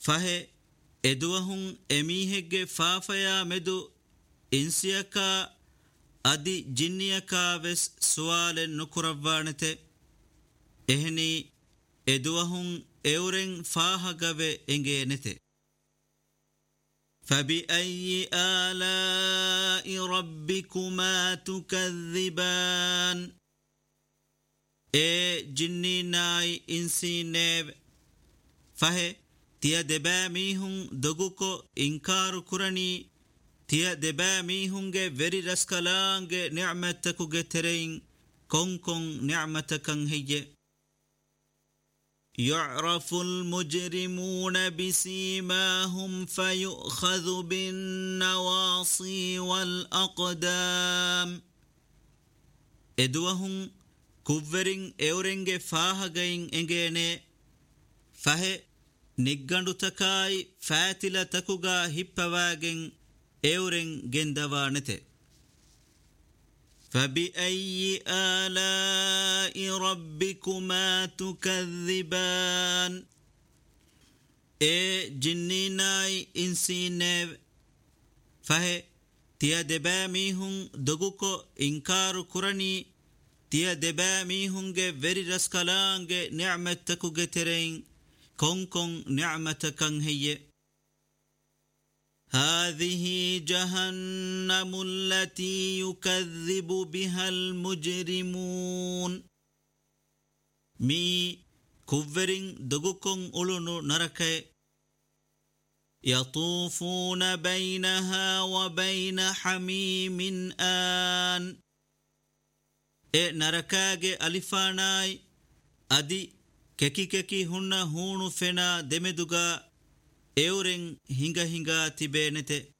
ಫಹೆ ಎದುವಹುಂ ಎಮೀಹೆಗ್ಗೆ ಫಾಫಯಾ ಮೆದು ಇನ್ಸಿಯಕ ಅದಿ ಜಿನ್ನಿಯಕ ವೆಸ್ ಸುವಾಲೆನ್ ನುಕುರವ್ವಾಣತೆ ಎಹನಿ ಎದುವಹುಂ ಎವರೆಂ ಫಾಹಗವೆ ಎಂಗೇನೆತೆ فبأي آلاء ربكما تكذبان جني ناي إنسي نيب فهي تيا دبا ميهن دغوكو إنكار كرني تيا دبا ميهن جي وري رسكالان جي نعمتكو جي ترين كون كون نعمتكن هي يعرف المجرمون بسيماهم فيؤخذ بالنواصي والأقدام إدوهم كوفرين إورنج فاهجين إنجيني فهي نيغاندو تكاي فاتلة تكوغا هيبواجين إورن جندوانته فبأي آلاء ربكما تكذبان جنيناي إنسينيب فهي تيا دباميهم دغوكو إنكار كرني تيا دباميهم جي وري رسكالان جي نعمتكو جي ترين كون كون نعمتكن هي هذه جهنم التي يكذب بها المجرمون مي كوفرين دغوكون أولونو نركي يطوفون بينها وبين حميم آن نركاج ألفاناي أدي ككي ككي هن هونو فنا دمدوغا ಎವರೆಂ ಹಿಂಗ ಹಿಂಗ ತಿಬೇನೆತೆ